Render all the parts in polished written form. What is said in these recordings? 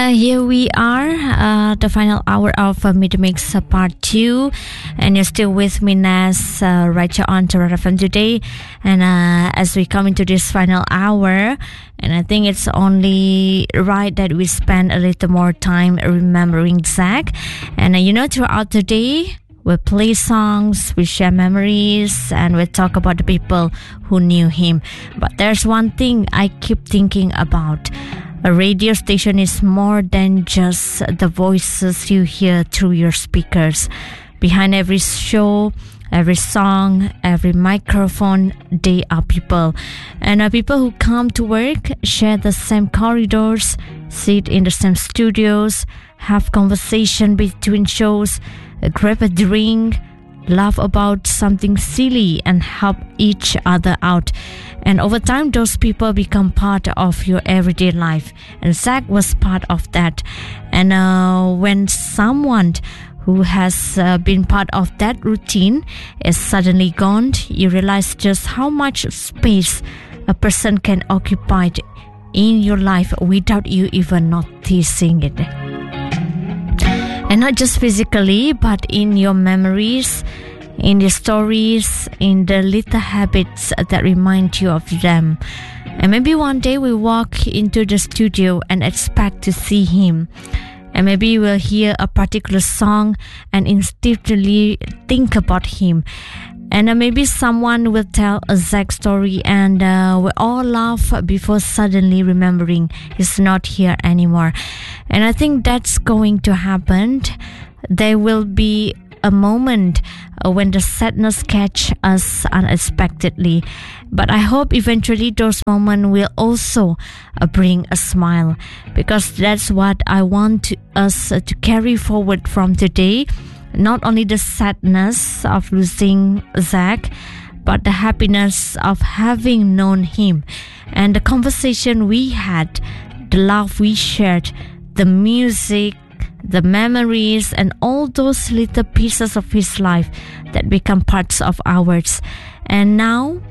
Here we are, the final hour of Mid Mix Part 2, and you're still with me, Nas, right here on Red FM today. And as we come into this final hour, and I think it's only right that we spend a little more time remembering Zach. And throughout the day, we play songs, we share memories, and we talk about the people who knew him. But there's one thing I keep thinking about. A radio station is more than just the voices you hear through your speakers. Behind every show, every song, every microphone, they are people. And people who come to work, share the same corridors, sit in the same studios, have conversation between shows, grab a drink, laugh about something silly, and help each other out. And over time, those people become part of your everyday life. And Zach was part of that. And when someone who has been part of that routine is suddenly gone, you realize just how much space a person can occupy in your life without you even noticing it. And not just physically, but in your memories, in the stories, in the little habits that remind you of them. And maybe one day we walk into the studio and expect to see him. And maybe we'll hear a particular song and instinctively think about him. And maybe someone will tell a Zach story and we all laugh before suddenly remembering he's not here anymore. And I think that's going to happen. There will be a moment when the sadness catch us unexpectedly. But I hope eventually those moments will also bring a smile, because that's what I want us to carry forward from today. Not only the sadness of losing Zach, but the happiness of having known him, and the conversation we had, the laugh we shared, the music, the memories, and all those little pieces of his life that become parts of ours. And now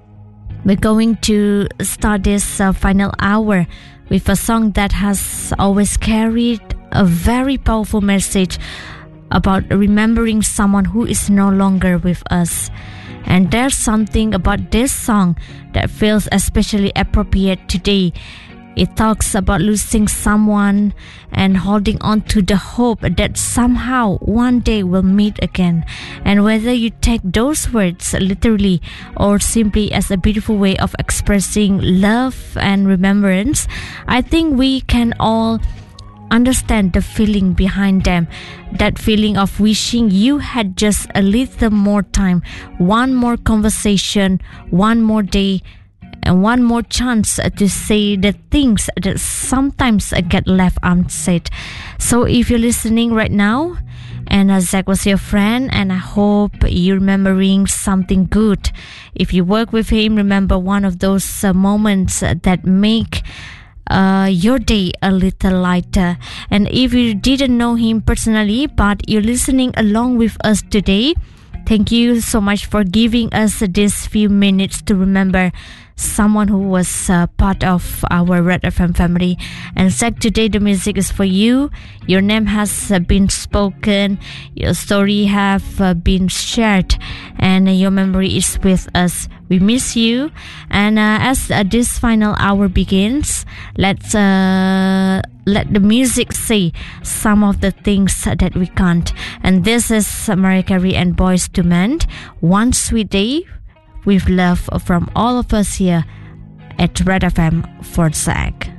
we're going to start this final hour with a song that has always carried a very powerful message about remembering someone who is no longer with us. And there's something about this song that feels especially appropriate today. It talks about losing someone and holding on to the hope that somehow one day we'll meet again. And whether you take those words literally or simply as a beautiful way of expressing love and remembrance, I think we can all understand the feeling behind them. That feeling of wishing you had just a little more time, one more conversation, one more day, and one more chance to say the things that sometimes get left unsaid. So if you're listening right now, and Zach was your friend, and I hope you're remembering something good. If you work with him, remember one of those moments that make your day a little lighter. And if you didn't know him personally, but you're listening along with us today, thank you so much for giving us these few minutes to remember someone who was part of our Red FM family. And Zach, today the music is for you. Your name has been spoken, your story have been shared, and your memory is with us. We miss you. And as this final hour begins, let's let the music say some of the things that we can't. And this is Mariah Carey and Boyz II Men, One Sweet Day, with love from all of us here at Red FM for Zach.